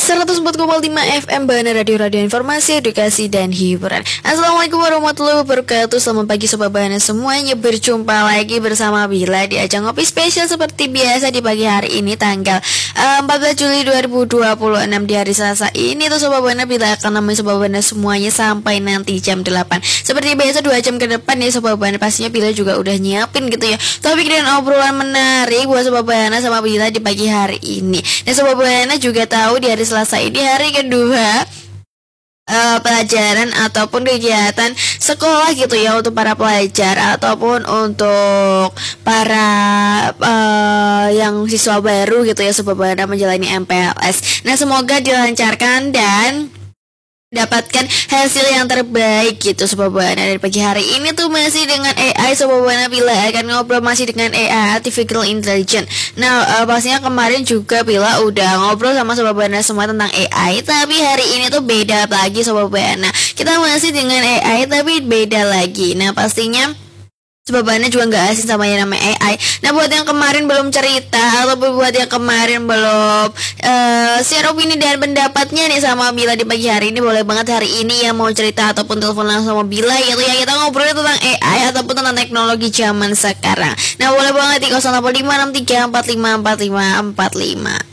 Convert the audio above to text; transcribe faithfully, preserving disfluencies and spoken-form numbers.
seratus empat koma lima F M Bana Radio Radio Informasi, Edukasi, dan Hiburan. Assalamualaikum warahmatullahi wabarakatuh. Selamat pagi Sobat Bana semuanya. Berjumpa lagi bersama Bila di ajang ngopi spesial seperti biasa di pagi hari ini tanggal uh, empat belas Juli dua ribu dua puluh enam. Di hari Selasa ini tuh Sobat Bana, Bila akan nemenin Sobat Bana semuanya sampai nanti jam delapan. Seperti biasa dua jam ke depan ya Sobat Bana. Pastinya Bila juga udah nyiapin gitu ya topik dan obrolan menarik buat Sobat Bana sama Bila di pagi hari ini. Dan Sobat Bana juga tahu di hari Selasa ini hari kedua uh, pelajaran ataupun kegiatan sekolah gitu ya untuk para pelajar ataupun untuk para uh, yang siswa baru gitu ya Sobat Bana menjalani M P L S. Nah, semoga dilancarkan dan dapatkan hasil yang terbaik gitu Sobat Bana. Dari pagi hari ini tuh masih dengan A I Sobat Bana. Bila akan ngobrol masih dengan A I, Artificial Intelligence. Nah uh, pastinya kemarin juga Bila udah ngobrol sama Sobat Bana semua tentang A I, tapi hari ini tuh beda lagi Sobat Bana. Kita masih dengan A I tapi beda lagi. Nah pastinya Sobat Bana juga gak asing sama yang namanya A I. Nah buat yang kemarin belum cerita ataupun buat yang kemarin belum uh, share opini dan pendapatnya nih sama Bila di pagi hari ini, boleh banget hari ini yang mau cerita ataupun telepon langsung sama Bila gitu ya. Kita ngobrolin tentang A I ataupun tentang teknologi zaman sekarang. Nah boleh banget di nol delapan lima enam tiga empat lima empat lima empat lima.